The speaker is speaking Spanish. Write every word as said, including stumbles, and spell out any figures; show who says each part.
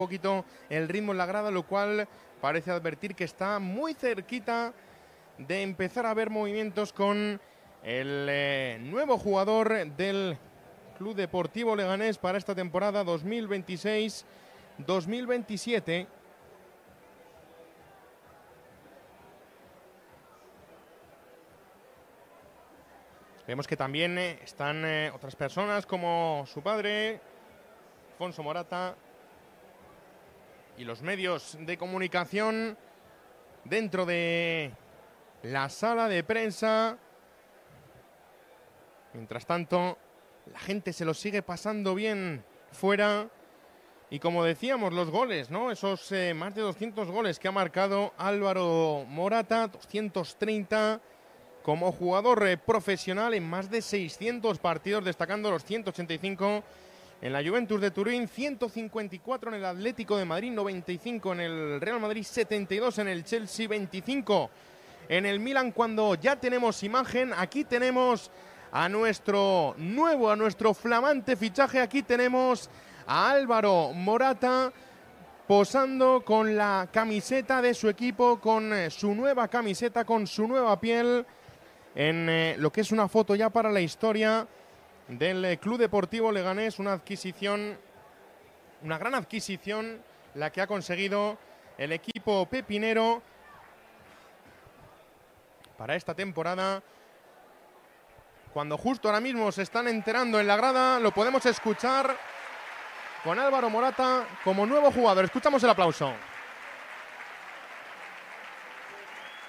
Speaker 1: poquito el ritmo en la grada, lo cual parece advertir que está muy cerquita de empezar a ver movimientos con el eh, nuevo jugador del Club Deportivo Leganés para esta temporada dos mil veintiséis dos mil veintisiete. Vemos que también eh, están eh, otras personas como su padre, Alfonso Morata, y los medios de comunicación dentro de la sala de prensa. Mientras tanto, la gente se lo sigue pasando bien fuera. Y como decíamos, los goles, ¿no? Esos eh, más de doscientos goles que ha marcado Álvaro Morata, doscientos treinta como jugador eh, profesional en más de seiscientos partidos, destacando los ciento ochenta y cinco en la Juventus de Turín, ciento cincuenta y cuatro en el Atlético de Madrid, noventa y cinco en el Real Madrid, setenta y dos en el Chelsea, veinticinco en el Milan. Cuando ya tenemos imagen, aquí tenemos a nuestro nuevo, a nuestro flamante fichaje, aquí tenemos a Álvaro Morata posando con la camiseta de su equipo, con eh, su nueva camiseta, con su nueva piel, en eh, lo que es una foto ya para la historia del eh, Club Deportivo Leganés. Una adquisición, una gran adquisición la que ha conseguido el equipo pepinero para esta temporada. Cuando justo ahora mismo se están enterando en la grada, lo podemos escuchar con Álvaro Morata como nuevo jugador. Escuchamos el aplauso.